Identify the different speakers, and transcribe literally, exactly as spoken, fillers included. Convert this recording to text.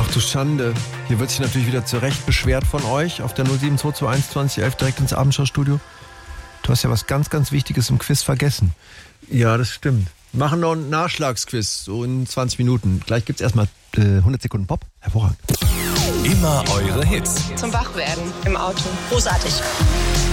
Speaker 1: du Schande. Hier wird sich natürlich wieder zurecht beschwert von euch auf der null sieben zwei zwei eins zwanzig elf direkt ins Abendschau-Studio. Du hast ja was ganz, ganz Wichtiges im Quiz vergessen. Ja, das stimmt. Wir machen noch einen Nachschlagsquiz, so in zwanzig Minuten. Gleich gibt's erstmal äh, hundert Sekunden Pop. Hervorragend.
Speaker 2: Immer eure Hits.
Speaker 3: Zum Wachwerden im Auto.
Speaker 4: Großartig.